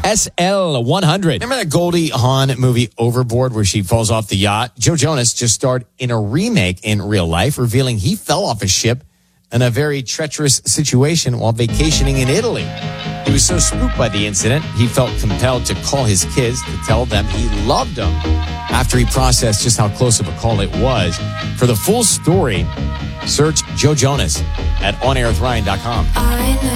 SL100. Remember that Goldie Hawn movie Overboard where she falls off the yacht? Joe Jonas just starred in a remake in real life, revealing he fell off a ship in a very treacherous situation while vacationing in Italy. He was so spooked by the incident, he felt compelled to call his kids to tell them he loved them after he processed just how close of a call it was. For the full story, search Joe Jonas at onairwithryan.com.